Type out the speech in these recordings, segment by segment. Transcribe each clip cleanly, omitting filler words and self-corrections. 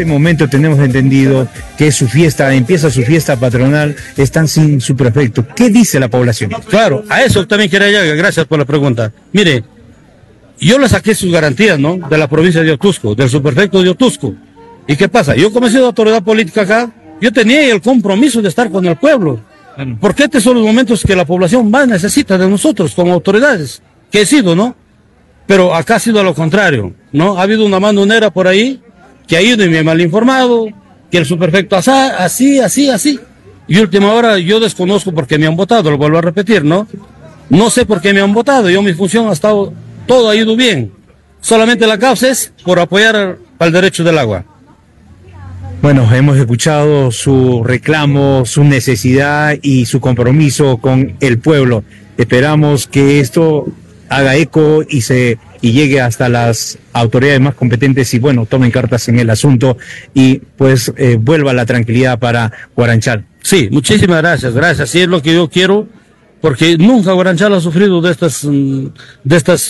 este momento tenemos entendido que empieza su fiesta patronal, están sin su prefecto. ¿Qué dice la población? Claro, a eso también quería llegar, gracias por la pregunta. Mire, yo le saqué sus garantías, ¿no? De la provincia de Otusco, del subprefecto de Otusco. ¿Y qué pasa? Yo como he sido autoridad política acá, yo tenía el compromiso de estar con el pueblo. Porque estos son los momentos que la población más necesita de nosotros como autoridades, que he sido, ¿no? Pero acá ha sido a lo contrario, ¿no? Ha habido una mandonera por ahí que ha ido y me ha mal informado, que el subprefecto así. Y última hora yo desconozco por qué me han votado, lo vuelvo a repetir, ¿no? No sé por qué me han votado, mi función ha estado, todo ha ido bien. Solamente la causa es por apoyar al derecho del agua. Bueno, hemos escuchado su reclamo, su necesidad y su compromiso con el pueblo. Esperamos que esto haga eco y llegue hasta las autoridades más competentes y bueno, tomen cartas en el asunto y pues vuelva la tranquilidad para Guaranchal. Sí, muchísimas gracias, sí es lo que yo quiero, porque nunca Guaranchal ha sufrido de estas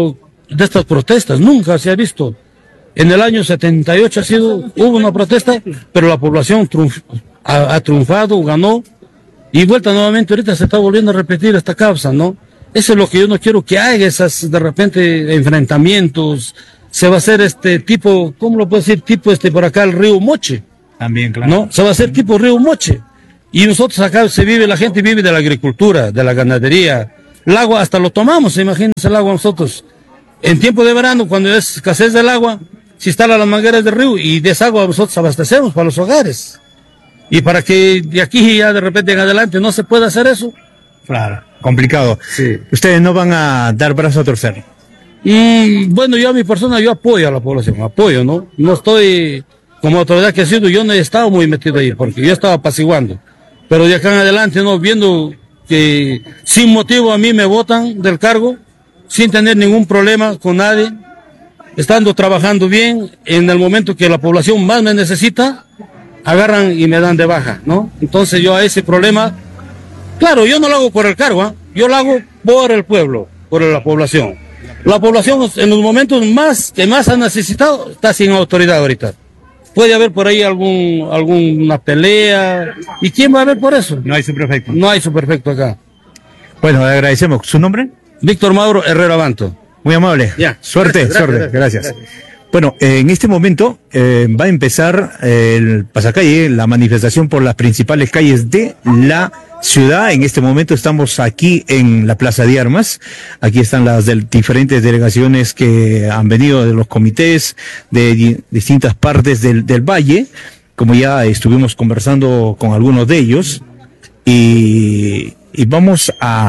protestas, nunca se ha visto. En el año 78 hubo una protesta, pero la población ha triunfado, ganó, y vuelta nuevamente ahorita se está volviendo a repetir esta causa, ¿no? Eso es lo que yo no quiero que haya, esas de repente enfrentamientos. Se va a hacer tipo, ¿cómo lo puedo decir? Tipo por acá el río Moche. También, claro. ¿No? Se va a hacer tipo río Moche. Y nosotros acá la gente vive de la agricultura, de la ganadería. El agua hasta lo tomamos, imagínense el agua nosotros. En tiempo de verano, cuando es escasez del agua, se instalan las mangueras del río y de esa agua nosotros abastecemos para los hogares. Y para que de aquí ya de repente en adelante no se pueda hacer eso. Claro, complicado. Sí. Ustedes no van a dar brazo a torcer. Bueno, yo a mi persona, yo apoyo a la población, ¿no? No estoy, como autoridad que he sido, yo no he estado muy metido ahí, porque yo estaba apaciguando. Pero de acá en adelante, ¿no? Viendo que sin motivo a mí me botan del cargo, sin tener ningún problema con nadie, estando trabajando bien, en el momento que la población más me necesita, agarran y me dan de baja, ¿no? Entonces yo a ese problema, claro, yo no lo hago por el cargo, yo lo hago por el pueblo, por la población. La población en los momentos que más ha necesitado está sin autoridad ahorita. Puede haber por ahí alguna pelea. ¿Y quién va a haber por eso? No hay subprefecto. No hay subprefecto acá. Bueno, le agradecemos. ¿Su nombre? Víctor Mauro Herrera Banto. Muy amable. Ya. Suerte. Gracias. Bueno, en este momento va a empezar el pasacalle, la manifestación por las principales calles de la ciudad. En este momento estamos aquí en la Plaza de Armas. Aquí están las diferentes delegaciones que han venido de los comités de distintas partes del valle, como ya estuvimos conversando con algunos de ellos. Y vamos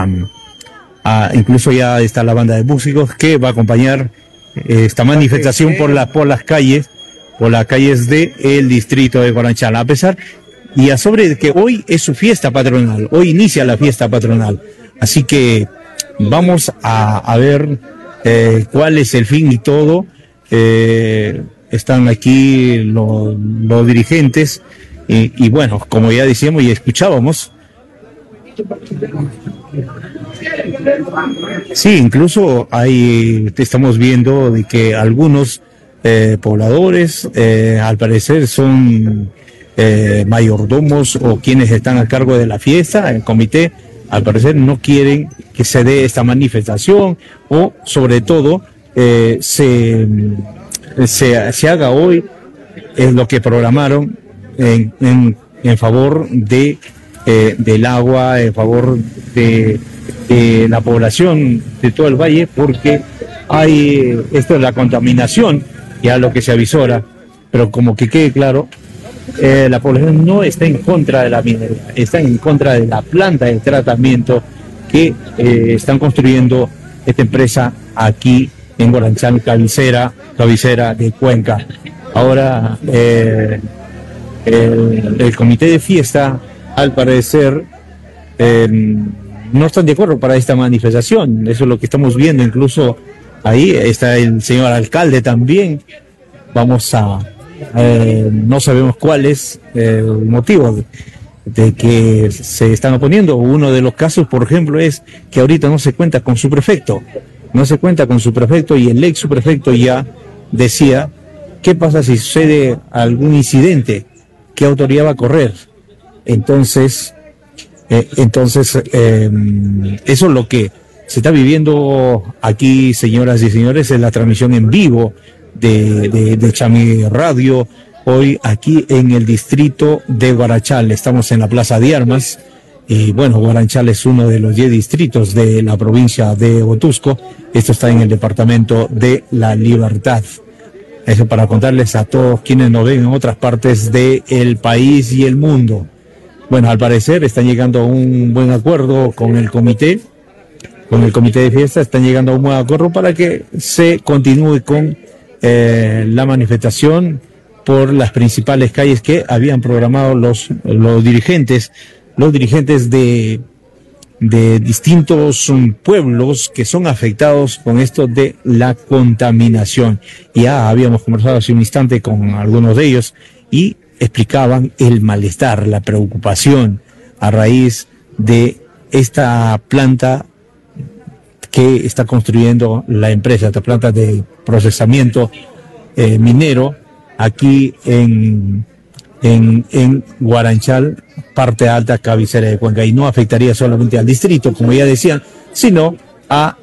incluso ya está la banda de músicos que va a acompañar esta manifestación por las calles del distrito de Guaranchal, a sobre de que hoy es su fiesta patronal, hoy inicia la fiesta patronal, así que vamos a ver cuál es el fin y todo. Están aquí los dirigentes y bueno, como ya decíamos y escuchábamos, sí, incluso estamos viendo de que algunos pobladores al parecer son mayordomos o quienes están a cargo de la fiesta. El comité al parecer no quieren que se dé esta manifestación o sobre todo se haga hoy lo que programaron en favor del agua, en favor de la población de todo el valle, porque hay esto de la contaminación, ya lo que se avisora, pero como que quede claro, la población no está en contra de la minería, está en contra de la planta de tratamiento que están construyendo esta empresa aquí en Guaranchal, cabecera de Cuenca. Ahora el comité de fiesta, al parecer, no están de acuerdo para esta manifestación. Eso es lo que estamos viendo. Incluso ahí está el señor alcalde también. No sabemos cuál es el motivo de que se están oponiendo. Uno de los casos, por ejemplo, es que ahorita no se cuenta con su prefecto. No se cuenta con su prefecto y el ex subprefecto ya decía ¿qué pasa si sucede algún incidente? ¿Qué autoridad va a correr? Entonces, eso es lo que se está viviendo aquí, señoras y señores, en la transmisión en vivo de Chami Radio, hoy aquí en el distrito de Guarachal. Estamos en la Plaza de Armas, y bueno, Guarachal es uno de los 10 distritos de la provincia de Otusco. Esto está en el departamento de La Libertad. Eso para contarles a todos quienes nos ven en otras partes del país y el mundo. Bueno, al parecer están llegando a un buen acuerdo con el comité de fiesta, están llegando a un buen acuerdo para que se continúe con la manifestación por las principales calles que habían programado los dirigentes de distintos pueblos que son afectados con esto de la contaminación. Ya habíamos conversado hace un instante con algunos de ellos y explicaban el malestar, la preocupación a raíz de esta planta que está construyendo la empresa, esta planta de procesamiento minero aquí en Guarachal, parte alta, cabecera de Cuenca, y no afectaría solamente al distrito, como ya decían, sino a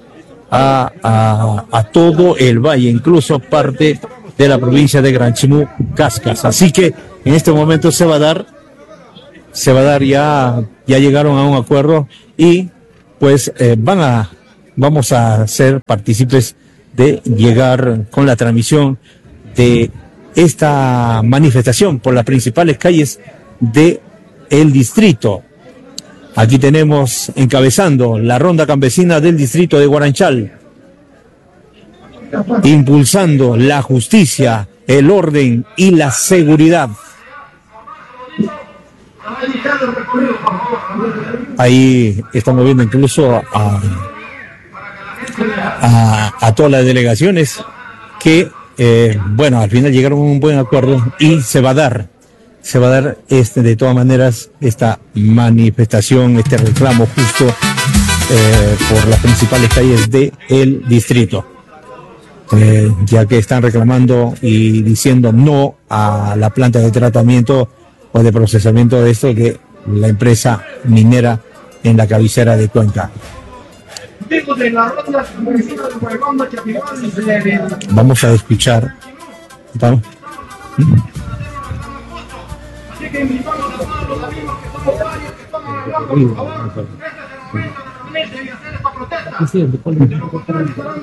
todo el valle, incluso parte de la provincia de Gran Chimú, Cascas. Así que en este momento se va a dar, ya llegaron a un acuerdo y pues vamos a ser partícipes de llegar con la transmisión de esta manifestación por las principales calles de el distrito. Aquí tenemos encabezando la ronda campesina del distrito de Guarachal, impulsando la justicia, el orden y la seguridad. Ahí estamos viendo incluso a todas las delegaciones que bueno, al final llegaron a un buen acuerdo y se va a dar de todas maneras esta manifestación, este reclamo justo por las principales calles del distrito, ya que están reclamando y diciendo no a la planta de tratamiento o de procesamiento de esto de la empresa minera en la cabecera de Cuenca. Vamos a escuchar. ¿Vamos? Así que invitamos a todos los amigos que somos varios, que estamos hablando, por favor, y hacer esta protesta.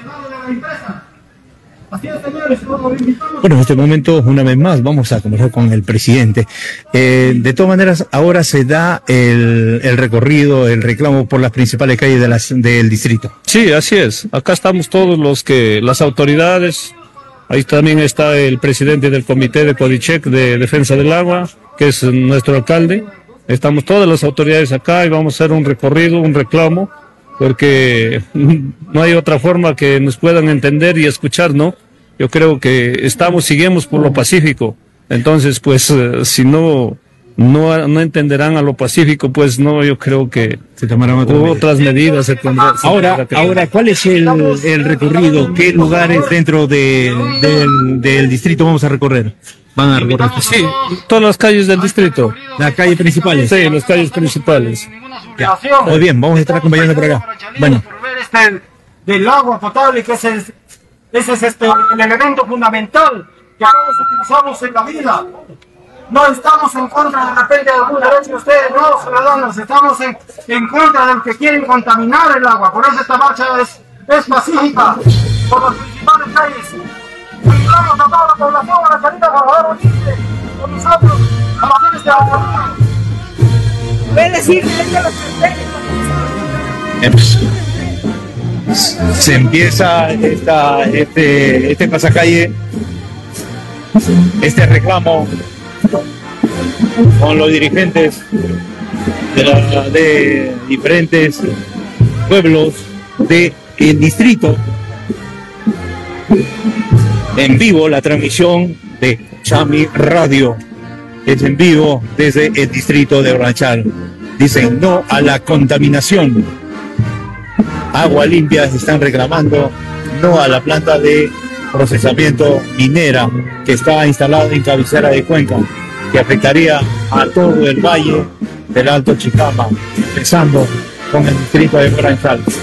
Bueno, en este momento, una vez más, vamos a conversar con el presidente. De todas maneras, ahora se da el recorrido, el reclamo por las principales calles del distrito. Sí, así es. Acá estamos todos las autoridades. Ahí también está el presidente del comité de Codichec de Defensa del Agua, que es nuestro alcalde. Estamos todas las autoridades acá y vamos a hacer un recorrido, un reclamo, porque no hay otra forma que nos puedan entender y escuchar, ¿no? Yo creo que seguimos por lo pacífico. Entonces, pues, si no entenderán a lo pacífico, pues no, yo creo que se tomarán otras medidas. Ahora, ¿cuál es el recorrido? ¿Qué lugares dentro del distrito vamos a recorrer? Van a recorrer. Sí, todas las calles del distrito. ¿Las calles principales? Sí, las calles principales. Ya. Muy bien, vamos a estar acompañando por acá. Bueno. Del agua potable, que ese es el elemento fundamental que todos utilizamos en la vida. No estamos en contra de repente de algún derecho de ustedes, no, ciudadanos, estamos en contra de los que quieren contaminar el agua. Por eso esta marcha es pacífica, por las principales calles. Invitamos a toda la población a la salida, por favor, unirse con nosotros a hacer este recorrido. Puede decir se empieza este pasacalle, este reclamo con los dirigentes de diferentes pueblos del distrito. En vivo la transmisión de Chami Radio. Es en vivo desde el distrito de Guarachal. Dicen no a la contaminación. Agua limpia están reclamando, no a la planta de procesamiento minera que está instalada en cabecera de Cuenca, que afectaría a todo el valle del Alto Chicama, empezando con el distrito de Guaranzal.